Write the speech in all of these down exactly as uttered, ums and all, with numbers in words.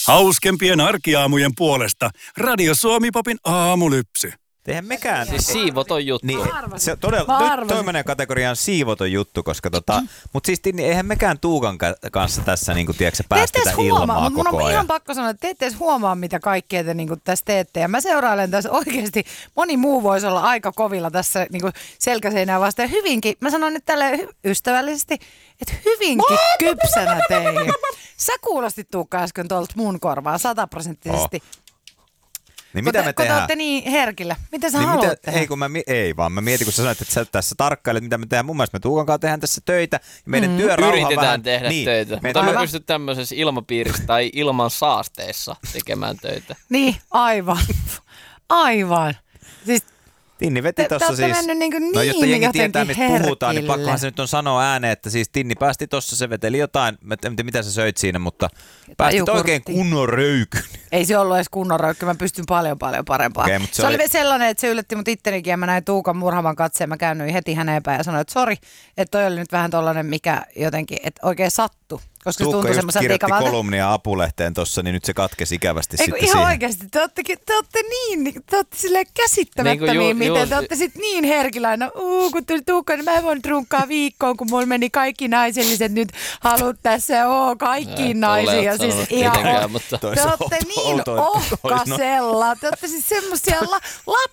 Hauskempien arkiaamujen puolesta Radio Suomi-popin aamulypsy. Eihän mekään. Siis siivoton juttu. Niin, se todella, nyt toi menee kategoriaan siivoton juttu, koska tota, mut siis Tinni, eihän mekään Tuukan kanssa tässä niinku, tiedätkö, päästetä ilmaa koko mun on ajan. ihan pakko sanoa, että te ette edes huomaa, mitä kaikkea te niinku tässä teette. Ja mä seurailen tässä oikeasti, moni muu voisi olla aika kovilla tässä niinku selkäseinää vastaan. Ja hyvinkin, mä sanon nyt tälleen ystävällisesti, että hyvinkin kypsänä teihin. Sä kuulostit Tuukka äsken tuolta mun korvaan sataprosenttisesti. Oh. Niin mitä me tehdään? Kun te olette niin herkillä. Mitä sä niin haluat mitä, tehdä? Ei, kun mä, ei vaan, mä mietin, kun sä sanoit, että sä tässä tarkkailet, mitä me tehdään. Mun mielestä me Tuukan kanssa tehdään tässä töitä. Ja meidän mm. työrauha Yritetään vähän, tehdä niin, töitä, me mutta me pysty tämmöisessä ilmapiirissä tai ilman saasteessa tekemään töitä. Niin, aivan. Aivan. Siis Tinni veti tuossa siis, niin, niin no jotta jengi tietää, mistä herkille. puhutaan, niin pakkohan se nyt on sanoa ääneen, että siis Tinni päästi tuossa, se veteli jotain, en tiedä mitä sä söit siinä, mutta päästit oikein kunnon röykyn. Ei se ollut edes kunnon röykky, mä pystyn paljon paljon parempaa. Okay, se, se oli... oli sellainen, että se yllätti mut ittenikin ja mä näin Tuukan murhaavan katseen, mä käännyin heti häneen päin ja sanoin, että sori, että toi oli nyt vähän tollainen, mikä jotenkin, että oikein sattui. Koska Tuukka se just kirjoitti kolumnia Apulehteen tossa, niin nyt se katkesi ikävästi Eiku, sitten ihan siihen. oikeasti, te olette, te olette niin, te olette silleen käsittämättömiä, niin ju, miten ju, te olette sitten niin herkillä aina, uu, kun tuli Tuukka, niin mä en voinut runkkaa viikkoon, kun mulla meni kaikki naiselliset nyt halut tässä, oo, kaikkiin naisia. Siis ihan, mutta te olette niin ohkasella, te olette siis semmosia la,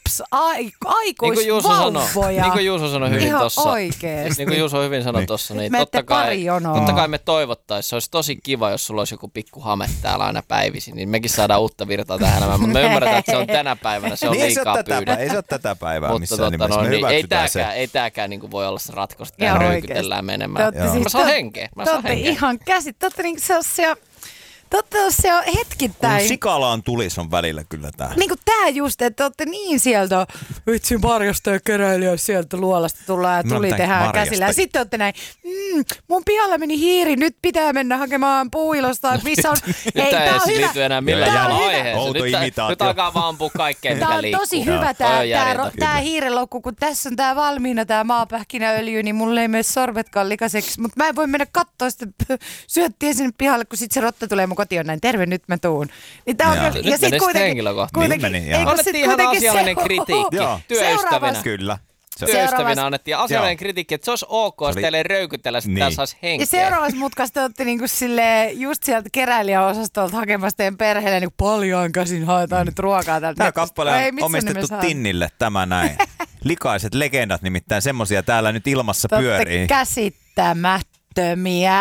lapsaikuisvauvoja. Niin kuin Juuso sanoi hyvin ihan tossa. oikeesti. Niin kuin Juuso hyvin sanoi niin. tossa, niin me totta kai, totta kai me toivottaisiin. Se olisi tosi kiva, jos sulla olisi joku pikku hame täällä aina päivisin, niin mekin saadaan uutta virtaa tähän elämään, mutta me ymmärretään, että se on tänä päivänä, se on niin liikaa pyydetty. Ei se ole tätä päivää mutta missään tota, nimessä, no, me niin, ei tääkään, se. ei tääkään niin kuin voi olla se ratkos, että tää röykytellään menemään. Siis mä saan henkeä, mä saan henkeä. ihan käsit, te olette niin sellaisia... Totta, se on hetkittäin. Kun sikalaan tulis on välillä kyllä tää. Niin kuin tää just, että olette niin sieltä, vitsi marjasta ja keräilijä sieltä luolasta tullaan ja tuli tehdään käsillä. Ja sitten olette näin, mmm, mun pihalla meni hiiri, nyt pitää mennä hakemaan puuilosta, missä on... Ei, tää ei siis liity enää millään aiheeseen. Nyt, nyt alkaa vaan ampua kaikkea, mikä liikkuu. Tää on tosi hyvä tää, tää, tää hiirenloukku, kun tässä on tää valmiina tää maapähkinäöljy, niin mulle ei mene sormetkaan likaiseksi. Mutta mä en voi mennä katsoa sitä syöttiä sinne pihalle, kun sit se rotta tulee mun kotiin näin, terve, nyt mä tuun. Niin tää on ja, kyllä, ja sit kuitenkin, kuitenkin, niin ei, annettiin ihan asiallinen kritiikki työystävinä. Kyllä. Työystävinä annettiin asiallinen kritiikki, että se olisi ok, jos teille röykytellä, että tää saisi henkeä. Ja seuraavassa mutkassa te olette niinku silleen just sieltä keräilijäosastolta hakemassa teidän perheelle niin paljaan käsin haetaan nyt ruokaa täältä. Tämä kappale on omistettu Tinnille, tämä näin. Likaiset legendat nimittäin, semmosia täällä nyt ilmassa pyörii. Te olette käsittämättömiä.